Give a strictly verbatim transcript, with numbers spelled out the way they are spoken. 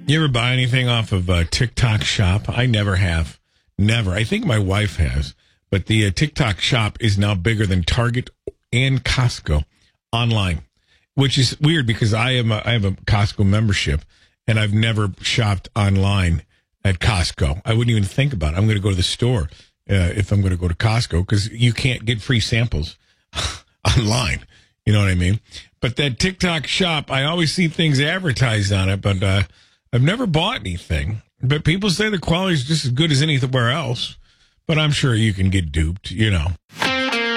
You ever buy anything off of uh, TikTok Shop? I never have. Never. I think my wife has. But the uh, TikTok Shop is now bigger than Target and Costco online, which is weird because I am a, I have a Costco membership, and I've never shopped online at Costco. I wouldn't even think about it. I'm going to go to the store uh, if I'm going to go to Costco because you can't get free samples online. You know what I mean? But that TikTok Shop, I always see things advertised on it, but uh, I've never bought anything. But people say the quality is just as good as anywhere else. But I'm sure you can get duped, you know.